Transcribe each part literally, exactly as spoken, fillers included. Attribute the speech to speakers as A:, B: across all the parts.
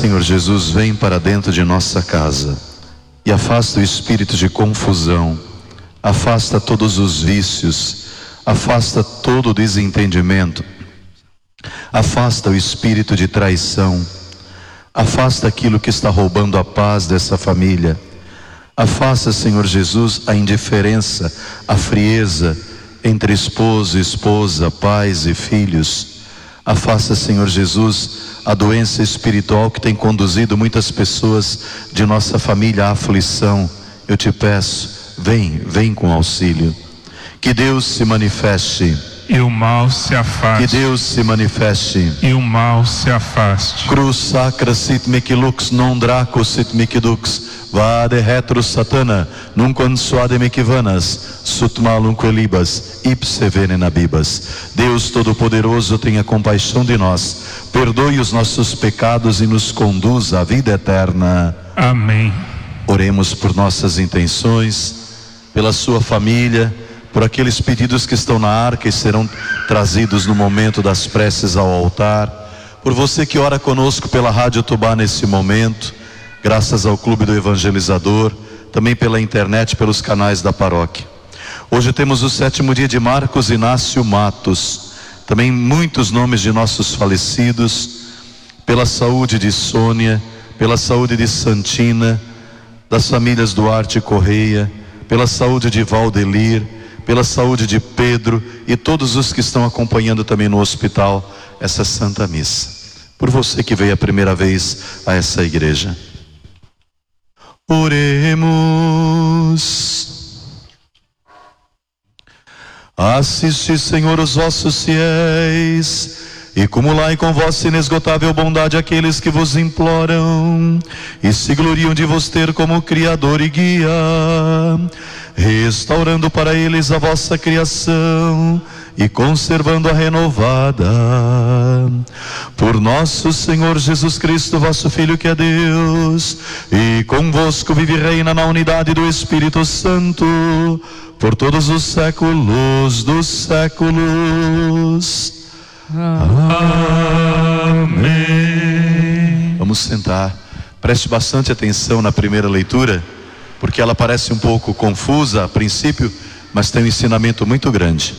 A: Senhor Jesus, vem para dentro de nossa casa e afasta o espírito de confusão, afasta todos os vícios, afasta todo o desentendimento, afasta o espírito de traição, afasta aquilo que está roubando a paz dessa família. Afasta, Senhor Jesus, a indiferença, a frieza entre esposo e esposa, pais e filhos. Afasta, Senhor Jesus, a doença espiritual que tem conduzido muitas pessoas de nossa família à aflição. Eu te peço, vem, vem com auxílio. Que Deus se manifeste
B: e o mal se afaste.
A: Que Deus se manifeste
B: e o mal se afaste.
A: Cruz sacra sit mihi lux non draco sit mihi dux vade retro satana nunquam suade mihi vanas sut malum quelibas ipse venena bibas. Deus Todo-Poderoso, tenha compaixão de nós, perdoe os nossos pecados e nos conduza à vida eterna.
B: Amém.
A: Oremos por nossas intenções, pela sua família, por aqueles pedidos que estão na arca e serão trazidos no momento das preces ao altar, por você que ora conosco pela Rádio Tubá nesse momento, graças ao Clube do Evangelizador, também pela internet, pelos canais da paróquia. Hoje temos o sétimo dia de Marcos Inácio Matos, também muitos nomes de nossos falecidos, pela saúde de Sônia, pela saúde de Santina, das famílias Duarte e Correia, pela saúde de Valdelir, pela saúde de Pedro e todos os que estão acompanhando também no hospital essa Santa Missa. Por você que veio a primeira vez a essa igreja. Oremos. Assiste, Senhor, os vossos fiéis e cumulai com vossa inesgotável bondade aqueles que vos imploram e se gloriam de vos ter como Criador e Guia, restaurando para eles a vossa criação e conservando-a renovada. Por nosso Senhor Jesus Cristo, vosso Filho, que é Deus, e convosco vive e reina na unidade do Espírito Santo, por todos os séculos dos séculos. Amém. Vamos sentar. Preste bastante atenção na primeira leitura, porque ela parece um pouco confusa a princípio, mas tem um ensinamento muito grande.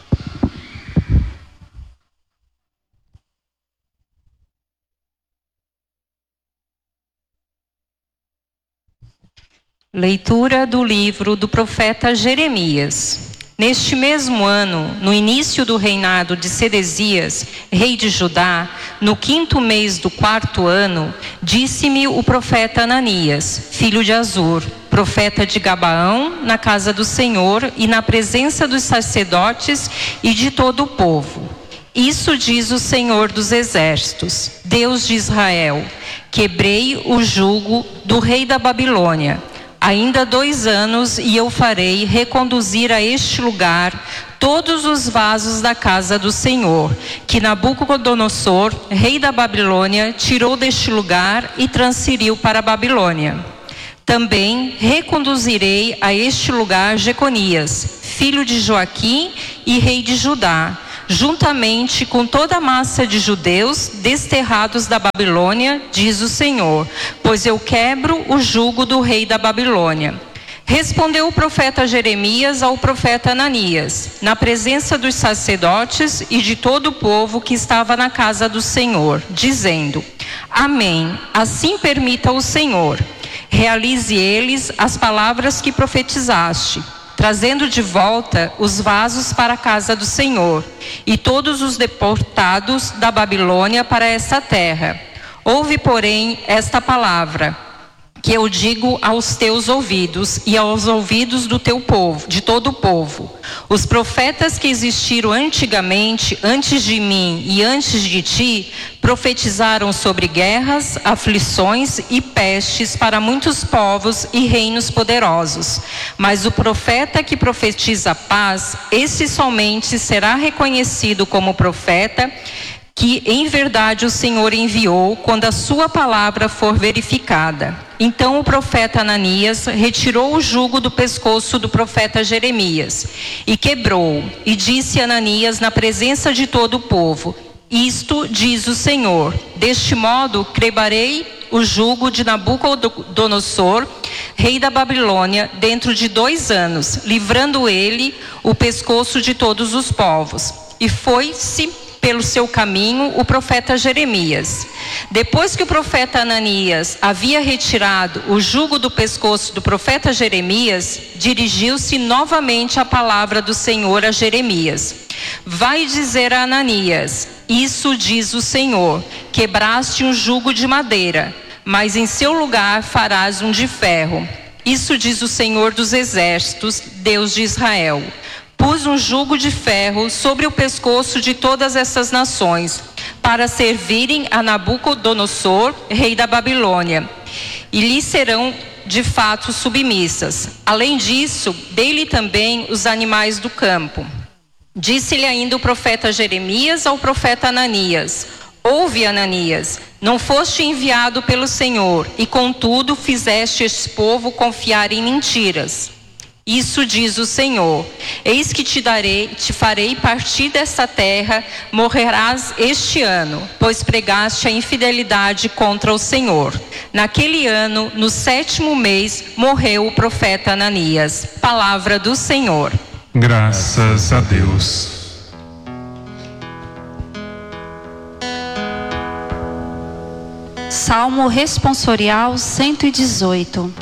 C: Leitura do livro do profeta Jeremias. Neste mesmo ano, no início do reinado de Sedecias, rei de Judá, no quinto mês do quarto ano, disse-me o profeta Ananias, filho de Azur, profeta de Gabaão, na casa do Senhor e na presença dos sacerdotes e de todo o povo. Isso diz o Senhor dos Exércitos, Deus de Israel: quebrei o jugo do rei da Babilônia. Ainda dois anos e eu farei reconduzir a este lugar todos os vasos da casa do Senhor, que Nabucodonosor, rei da Babilônia, tirou deste lugar e transferiu para a Babilônia. Também reconduzirei a este lugar Jeconias, filho de Joaquim e rei de Judá, juntamente com toda a massa de judeus desterrados da Babilônia, diz o Senhor, pois eu quebro o jugo do rei da Babilônia. Respondeu o profeta Jeremias ao profeta Ananias, na presença dos sacerdotes e de todo o povo que estava na casa do Senhor, dizendo: Amém, assim permita o Senhor. Realize eles as palavras que profetizaste, trazendo de volta os vasos para a casa do Senhor, e todos os deportados da Babilônia para essa terra. Ouve, porém, esta palavra, que eu digo aos teus ouvidos e aos ouvidos do teu povo, de todo o povo. Os profetas que existiram antigamente, antes de mim e antes de ti, profetizaram sobre guerras, aflições e pestes para muitos povos e reinos poderosos. Mas o profeta que profetiza paz, esse somente será reconhecido como profeta que em verdade o Senhor enviou quando a sua palavra for verificada. Então o profeta Ananias retirou o jugo do pescoço do profeta Jeremias e quebrou, e disse a Ananias na presença de todo o povo: Isto diz o Senhor: deste modo quebrarei o jugo de Nabucodonosor, rei da Babilônia, dentro de dois anos, livrando ele o pescoço de todos os povos. E foi-se pelo seu caminho o profeta Jeremias. Depois que o profeta Ananias havia retirado o jugo do pescoço do profeta Jeremias, dirigiu-se novamente a palavra do Senhor a Jeremias: vai dizer a Ananias: isso diz o Senhor, quebraste um jugo de madeira, mas em seu lugar farás um de ferro. Isso diz o Senhor dos exércitos, Deus de Israel: pus um jugo de ferro sobre o pescoço de todas essas nações, para servirem a Nabucodonosor, rei da Babilônia, e lhe serão de fato submissas. Além disso, dei-lhe também os animais do campo. Disse-lhe ainda o profeta Jeremias ao profeta Ananias: ouve, Ananias, não foste enviado pelo Senhor, e contudo fizeste este povo confiar em mentiras. Isso diz o Senhor: eis que te darei, te farei partir desta terra, morrerás este ano, pois pregaste a infidelidade contra o Senhor. Naquele ano, no sétimo mês, morreu o profeta Ananias. Palavra do Senhor.
B: Graças a Deus.
D: Salmo responsorial cento e dezoito.